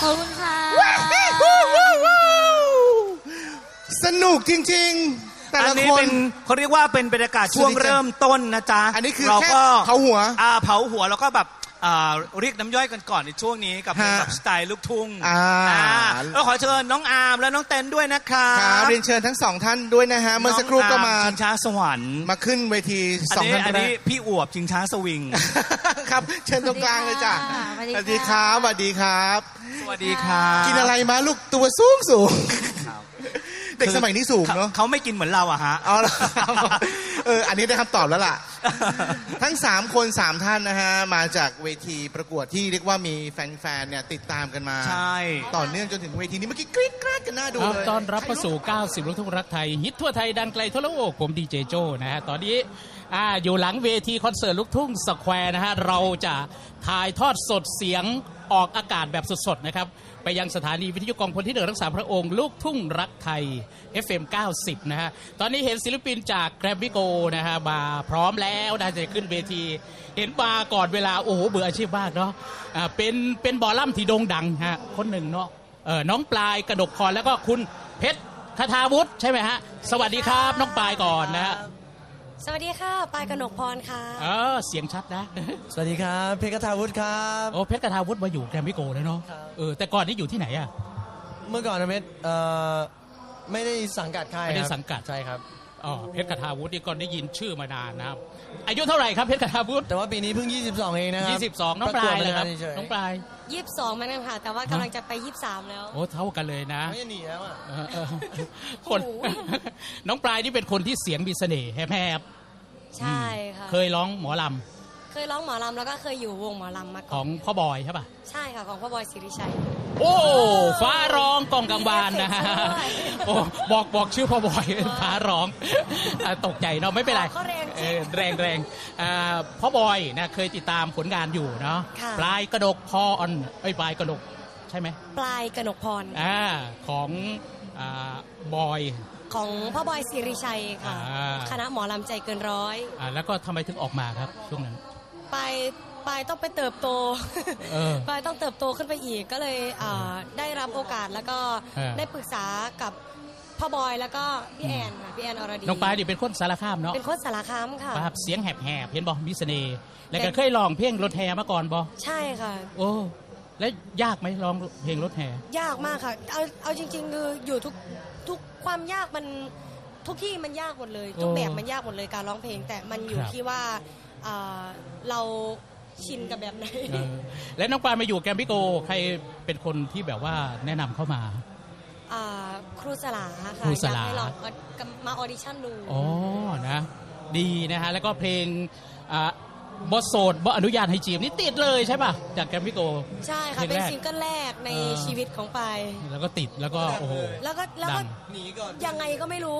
ขอบคุณค่ะสนุกจริงๆแต่ละคนเขาเรียกว่าเป็นบรรยากาศช่วงเริ่มต้นนะจ๊ะอันนี้คือเราก็เผาหัวแล้วก็แบบเรียกน้ำย่อยกันก่อนในช่วงนี้กับแบบสไตล์ลูกทุ่งแล้วขอเชิญน้องอาร์มและน้องเต้นด้วยนะครับเรียนเชิญทั้งสองท่านด้วยนะฮะเมื่อสักครู่ก็มาชิงช้าสวรรค์มาขึ้นเวทีสองท่านอันนี้พี่อวบชิงช้าสวิงครับเชิญตรงกลางเลยจ้ะสวัสดีครับสวัสดีครับสวัสดีครับกินอะไรมาลูกตัวสูงเด็กสมัยนี้สูงเนาะเขาไม่กินเหมือนเราอะฮะอันนี้ได้คำตอบแล้วล่ะทั้ง3คน3ท่านนะฮะมาจากเวทีประกวดที่เรียกว่ามีแฟนๆเนี่ยติดตามกันมาใช่ต่อเนื่องจนถึงเวทีนี้เมื่อกี้กรี๊ดกราดกันหน้าดูเลยตอนรับเข้าสู่90ลูกทุ่งรักไทยฮิตทั่วไทยดังไกลทั่วโลกผมดีเจโจ้นะฮะตอนนี้อยู่หลังเวทีคอนเสิร์ตลูกทุ่งสแควร์นะฮะเราจะถ่ายทอดสดเสียงออกอากาศแบบสดๆนะครับไปยังสถานีวิทยุกองพลที่1รักษาพระองค์ลูกทุ่งรักไทย FM 90นะฮะตอนนี้เห็นศิลปินจากแกรมมี่โกนะฮะมาพร้อมแล้วน่าจะขึ้นเวทีเห็นมาก่อนเวลาโอ้โหเบื่ออาชีพมากเนาะเป็นบอลล่ำที่โด่งดังฮะคนหนึ่งเนาะน้องปลายกระดกพรแล้วก็คุณเพชรคทาวุฒิใช่ไหมฮะสวัสดีครับน้องปลายก่อนนะฮะสวัสดีค่ะปายกนกพรค่ะเสียงชัดนะสวัสดีครับเพชรคทาวุฒิครับโอ้เพชรคทาวุฒิมาอยู่แกรมมี่โกแล้วเนาะแต่ก่อนนี้อยู่ที่ไหนอะเมื่อก่อนนะเพชรไม่ได้สังกัดค่ายไม่ได้สังกัดใช่ครับเพชรคทาวุฒินี่ก่อนได้ยินชื่อมานานนะครับอายุเท่าไหร่ครับเพชรคทาวุฒิแต่ว่าปีนี้เพิ่ง22เองนะครับ 22น้องปลายเลยครับน้องปลาย 22เหมือนกันค่ะแต่ว่ากำลังจะไป23แล้วโอ้เท่ากันเลยนะไม่หนีแล้วอ่ะคนน้องปลายนี่เป็นคนที่เสียงมีเสน่ห์แหบใช่ค่ะเคยร้องหมอลำเคยร้องหมอลำแล้วก็เคยอยู่วงหมอลำมาก่อนของพ่อบอยใช่ป่ะใช่ค่ะของพ่อบอยศิริชัยโอ้ฟ้าร้องกองกังวานนะฮะโอ้บอกชื่อพ่อบอยฟ้าร้องตกใจเนาะไม่เป็นไรแรงพ่อบอยนะเคยติดตามผลงานอยู่เนาะปลายกระดกพรปลายกระดกใช่ไหมปลายกระดกพรของบอยของพ่อบอยศิริชัยค่ะคณะหมอลำใจเกินร้อยแล้วก็ทำไมถึงออกมาครับช่วงนั้นปายต้องไปเติบโตปายต้องเติบโตขึ้นไปอีกก็เลยได้รับโอกาสแล้วก็ได้ปรึกษากับพ่อบอยแล้วก็พี่แอนค่ะพี่แอนอรดีน้องปายดิเป็นคนสารคามเนาะเป็นคนสารคามค่ะครับเสียงแหบเห็นบอกมิสเน่แล้วก็เคยร้องเพลงรถแห่มาก่อนบอใช่ค่ะโอ้แล้วยากไหมร้องเพลงรถแห่ยากมากค่ะเอาจริงๆคืออยู่ทุกความยากมันทุกที่มันยากหมดเลยทุกแบบมันยากหมดเลยการร้องเพลงแต่มันอยู่ที่ว่าเราชินกับแบบไหนและน้องปานมาอยู่แกรมมี่โกใครเป็นคนที่แบบว่าแนะนำเข้ามาครูสลาค่ะอยากให้ลองมาออดิชั่นดูอ๋อนะดีนะฮะแล้วก็เพลงบอสโสดบออนุญาตให้จีบนี่ติดเลยใช่ป่ะจากแกรมมี่โกใช่ค่ะเป็นซิงเกิลแรกในชีวิตของปายแล้วก็ติดแล้วก็โอ้โหแล้วก็หนีก่อนยังไงก็ไม่รู้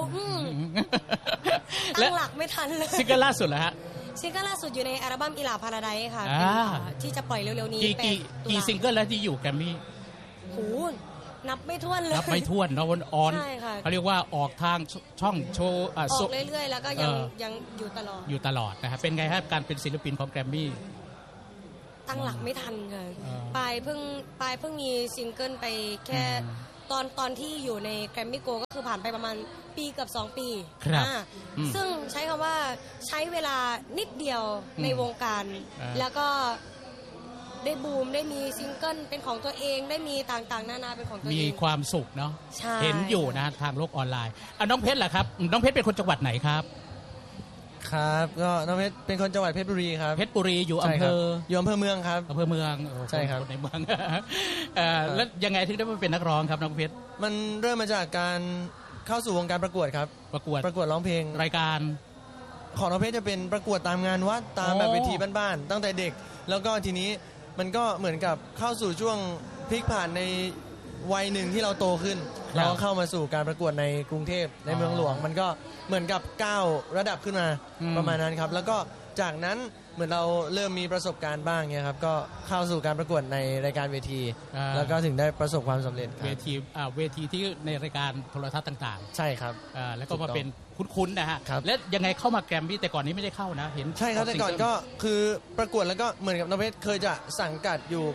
ตั้งหลักไม่ทันเลยซิงเกิลล่าสุดแล้วฮะซิงเกิลล่าสุดอยู่ในอัลบั้มอิหร่าพาราไดซ์ค่ะที่จะปล่อยเร็วๆนี้กี่ซิงเกิลแล้วที่อยู่แกรมมี่โหนับไม่ถ้วนเลยนับไม่ถ้วนเนาะวันออนเขาเรียกว่าออกทางช่องโชว์ออกเรื่อยๆแล้วก็ยังอยู่ตลอดนะครับเป็นไงครับการเป็นศิลปินของแกรมมี่ตั้งหลักไม่ทันค่ะปายเพิ่งมีซิงเกิลไปแค่ตอนที่อยู่ในแกรมมี่โกก็คือผ่านไปประมาณปีกับ2 ปีซึ่งใช้คำว่าใช้เวลานิดเดียวในวงการแล้วก็ได้บูมได้มีซิงเกิลเป็นของตัวเองได้มีต่างๆนานาเป็นของตัวเองมีความสุขเนาะเห็นอยู่นะทางโลกออนไลน์น้องเพชรล่ะครับน้องเพชรเป็นคนจังหวัดไหนครับครับก็น้องเพชรเป็นคนจังหวัดเพชรบุรีครับเพชรบุรีอยู่อำเภอเมืองครับอำเภอเมืองใช่ครับในเมืองแล้วยังไงถึงได้มาเป็นนักร้องครับน้องเพชรมันเริ่มมาจากการเข้าสู่วงการประกวดครับประกวดร้องเพลงรายการของน้องเพชรจะเป็นประกวดตามงานวัดตามแบบเวทีบ้านๆตั้งแต่เด็กแล้วก็ทีนี้มันก็เหมือนกับเข้าสู่ช่วงพลิกผ่านในวัยหนึ่งที่เราโตขึ้นเราเข้ามาสู่การประกวดในกรุงเทพในเมืองหลวงมันก็เหมือนกับก้าวระดับขึ้นมาประมาณนั้นครับแล้วก็จากนั้นเหมือนเราเริ่มมีประสบการณ์บ้างเนี่ยครับก็เข้าสู่การประกวดในรายการเวทีแล้วก็ถึงได้ประสบความสำเร็จเวทีที่ในรายการโทรทัศน์ต่างๆใช่ครับแล้วก็มาเป็นคุ้นๆนะฮะและยังไงเข้ามาแกรมมี่แต่ก่อนนี้ไม่ได้เข้านะเห็นใช่ครับแต่ก่อนก็คือประกวดแล้วก็เหมือนกับน้องเพชรเคยจะสังกัดอยู่กับ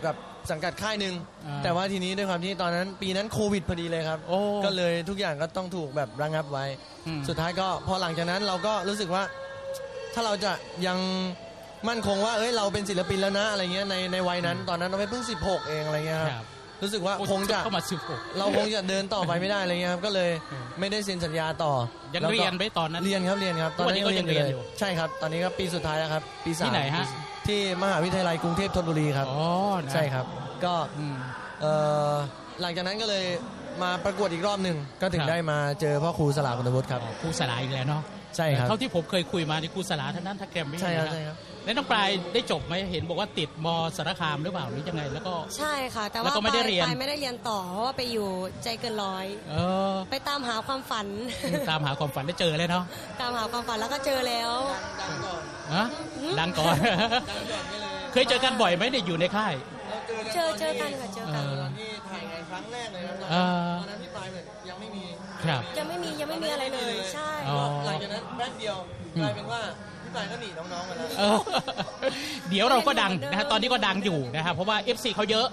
สังกัดค่ายหนึ่งแต่ว่าทีนี้ด้วยความที่ตอนนั้นปีนั้นโควิดพอดีเลยครับก็เลยทุกอย่างก็ต้องถูกแบบระงับไว้สุดท้ายก็พอหลังจากนั้นเราก็รู้สึกว่าถ้าเราจะยังมั่นคงว่าเราเป็นศิลปินแล้วนะอะไรเงี้ยในวัยนั้นตอนนั้นเราเพิ่ง16เองอะไรเงี้ยครับรู้สึกว่าคงจะเราคงจะเดินต่อไปไม่ได้อะไรเงี้ยครับก็เลยไม่ได้เซ็นสัญญาต่อยังเรียนไปตอนนั้นเรียนครับตอนนี้ก็ยังเรียนอยู่ใช่ครับตอนนี้ก็ปีสุดท้ายแล้วครับปี3 ที่ไหนฮะที่มหาวิทยาลัยกรุงเทพธนบุรีครับใช่ครับก็หลังจากนั้นก็เลยมาประกวดอีกรอบหนึ่งก็ถึงได้มาเจอพ่อครูสลาคุณวุฒิครับครูสลาอีกแล้วเนาะใช่ครับเท่าที่ผมเคยคุยมาในครูสลาท่านนั้นถ้าแกมไม่ใช่ครับแล้วน้องปลายได้จบไหมเห็นบอกว่าติดม.สารคามหรือเปล่าหรือยังไงแล้วก็ใช่ค่ะแต่ว่าปลายไม่ได้เรียนต่อเพราะว่าไปอยู่ใจเกินร้อยไปตามหาความฝันตามหาความฝันได้เจอเลยเนาะตามหาความฝันแล้วก็เจอแล้วดังก่อนเคยเจอกันบ่อยไหมเนี่ยอยู่ในค่ายเจอกันค่ะเจอกันตอนที่ถ่ายงานครั้งแรกเลยครับตอนนั้นที่ปลายยังไม่มีครับยังไม่มีอะไรเลยใช่หลังจากนั้นแป๊บเดียวกลายเป็นว่าพี่ปลายก็หนีน้องๆมาแล้วเดี๋ยวเราก็ดังนะฮะตอนนี้ก็ดังอยู่นะครับเพราะว่า FC เขาเยอะ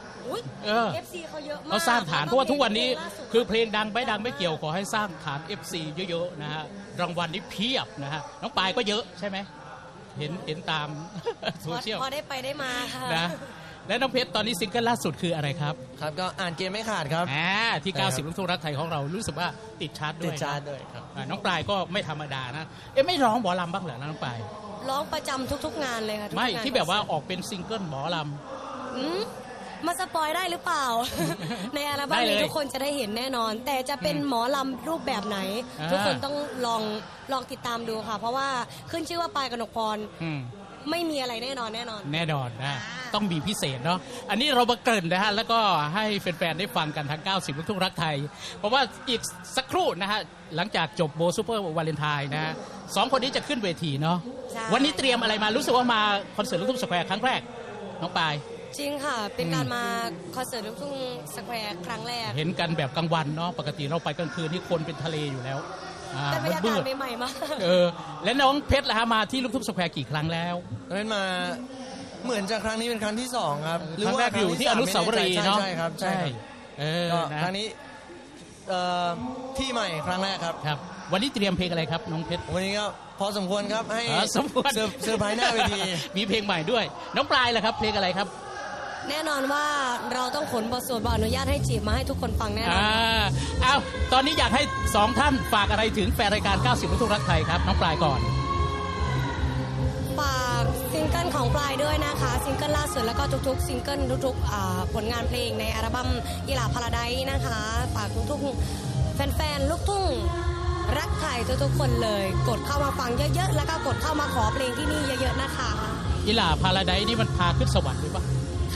FC เขาเยอะมากเขาสร้างฐานเพราะว่าทุกวันนี้คือเพลงดังไม่เกี่ยวขอให้สร้างฐาน FC เยอะๆนะฮะรางวัลนี้เพียบนะฮะน้องปลายก็เยอะใช่ไหมเห็นตามโซเชียลพอได้ไปได้มาค่ะนะและน้องเพชรตอนนี้ซิงเกิลล่าสุดคืออะไรครับครับก็อ่านเกมไม่ขาดครับที่90ลูกทุ่งรักไทยของเรารู้สึกว่าติดชาร์ตด้วยครับน้องปลายก็ไม่ธรรมดานะไม่ร้องหมอลำบ้างเหรอน้องปลายร้องประจำทุกๆงานเลยค่ะไม่ที่แบบว่าออกเป็นซิงเกิลหมอลำมาสปอยได้หรือเปล่า ในอัลบั้มนี้ทุกคนจะได้เห็นแน่นอนแต่จะเป็นหมอลำรูปแบบไหนทุกคนต้องลองติดตามดูค่ะเพราะว่าขึ้นชื่อว่าปลายกนกพรไม่มีอะไรแน่นอนนะต้องมีพิเศษเนาะอันนี้เรามาเกริ่นนะฮะแล้วก็ให้แฟนๆได้ฟังกันทาง90ลูกทุ่งรักไทยเพราะว่าอีกสักครู่นะฮะหลังจากจบโบซูเปอร์วาเลนไทน์นะฮะ2คนนี้จะขึ้นเวทีเนาะวันนี้เตรียมอะไรมารู้สึกว่ามาคอนเสิร์ตลูกทุ่งสแควร์ครั้งแรกน้องปายจริงค่ะเป็นการมาคอนเสิร์ตลูกทุ่งสแควร์ครั้งแรกเห็นกันแบบกลางวันเนาะปกติเราไปกลางคืนนี่คนเป็นทะเลอยู่แล้วแต่บรรยากาศใหม่ๆมากและน้องเพชรล่ะฮะมาที่ลูกทุ่งสแควร์กี่ครั้งแล้วเป็นมาเหมือนจะครั้งนี้เป็นครั้งที่2ครับหรือว่าอยู่ที่อนุสาวรีย์เนาะใช่ครับใช่ครั้งนี้ที่ใหม่ครั้งแรกครับวันนี้เตรียมเพลงอะไรครับน้องเพชรวันนี้ก็พอสมควรครับให้เซอร์ไพรส์หน้าเวทีมีเพลงใหม่ด้วยน้องปลายล่ะครับเพลงอะไรครับแน่นอนว่าเราต้องขนบทสวดบทอนุญาตให้จีบมาให้ทุกคนฟังแน่นอนตอนนี้อยากให้2ท่านฝากอะไรถึงแฟนรายการ90ลูกทุ่งรักไทยครับน้องปลายก่อนฝากซิงเกิลของปลายด้วยนะคะซิงเกิลล่าสุดแล้วก็ทุกๆซิงเกิลทุกๆผลงานเพลงในอัลบั้มอีหลาพาราไดซ์นะคะฝากทุกๆแฟนๆลูกทุ่งรักไทยทุกๆคนเลยกดเข้ามาฟังเยอะๆแล้วก็กดเข้ามาขอเพลงที่นี่เยอะๆนะคะอีหลาพาราไดซ์นี่มันพาขึ้นสวรรค์หรือเปล่า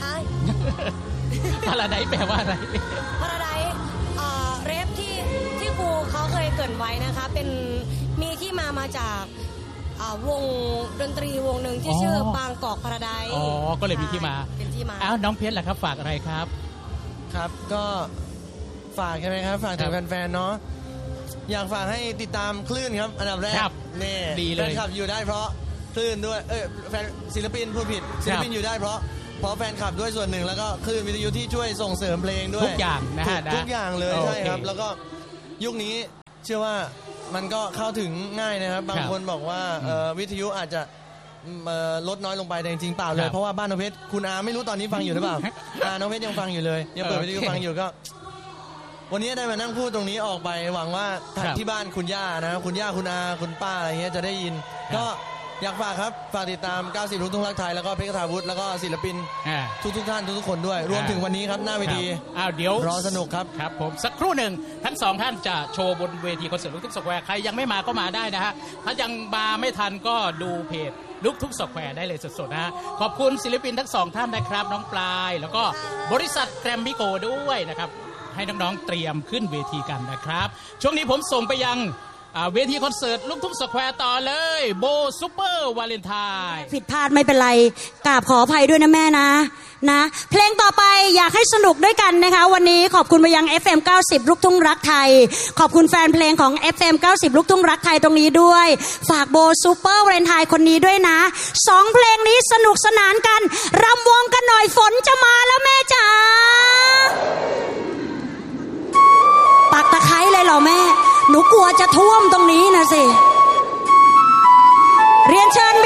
พาราไดซ์แปลว่าอะไรพาราไดซ์เรฟที่ครูเขาเคยเกริ่นไว้นะคะเป็นมีที่มาจากวงดนตรีวงหนึ่งที่ชื่อบางกอกพาราไดซ์ก็เลยมีที่มาเป็นที่มาน้องเพชรล่ะครับฝากอะไรครับครับก็ฝากใช่ไหมครับฝากถึงแฟนๆเนาะอยากฝากให้ติดตามคลื่นครับอันดับแรกนี่แฟนคลับอยู่ได้เพราะคลื่นด้วยแฟนศิลปินพูดผิดศิลปินอยู่ได้เพราะแฟนคลับด้วยส่วนหนึ่งแล้วก็คลื่นวิทยุที่ช่วยส่งเสริมเพลงด้วยทุกอย่างนะฮะทุกอย่างเลยใช่ครับแล้วก็ยุคนี้เชื่อว่ามันก็เข้าถึงง่ายนะครับบางคนบอกว่าวิทยุอาจจะลดน้อยลงไปแต่จริงๆเปล่าเลยเพราะว่าบ้านน้องเพชรคุณอาไม่รู้ตอนนี้ฟังอยู่หรือเปล่าน้องเพชรยังฟังอยู่เลยยังเปิดวิทยุฟังอยู่ก็วันนี้ได้มานั่งพูดตรงนี้ออกไปหวังว่าที่บ้านคุณย่านะครับคุณย่าคุณอาคุณป้าอะไรเงี้ยจะได้ยินก็อยากฝากครับฝากติดตาม90ลูกทุ่งรักไทยแล้วก็เพชรคทาวุฒิแล้วก็ศิลปินทุกท่านทุกคนด้วยรวมถึงวันนี้ครับหน้าเวทีเดี๋ยวรอสนุกครับครับผมสักครู่หนึ่งทั้ง2ท่านจะโชว์บนเวทีคอนเสิร์ตลูกทุ่งสแควร์ใครยังไม่มาก็มาได้นะฮะถ้ายังมาไม่ทันก็ดูเพจลูกทุ่งสแควร์ได้เลยสดๆนะขอบคุณศิลปินทั้ง2ท่านนะครับน้องปลายแล้วก็บริษัทแกรมมิโกด้วยนะครับให้น้องๆเตรียมขึ้นเวทีกันนะครับช่วงนี้ผมส่งไปยังเวทีคอนเสิร์ตลูกทุ่งสแควร์ต่อเลยโบซูเปอร์วาเลนไทน์ผิดพลาดไม่เป็นไรกราบขออภัยด้วยนะแม่นะเพลงต่อไปอยากให้สนุกด้วยกันนะคะวันนี้ขอบคุณไปยัง FM 90 ลูกทุ่งรักไทยขอบคุณแฟนเพลงของ FM 90 ลูกทุ่งรักไทยตรงนี้ด้วยฝากโบซูเปอร์วาเลนไทน์คนนี้ด้วยนะ2เพลงนี้สนุกสนานกันรำวงกันหน่อยฝนจะมาแล้วแม่จ๋าปักตะไคร้เลยเหรอแม่หนูกลัวจะท่วมตรงนี้นะสิเรียนเชิญ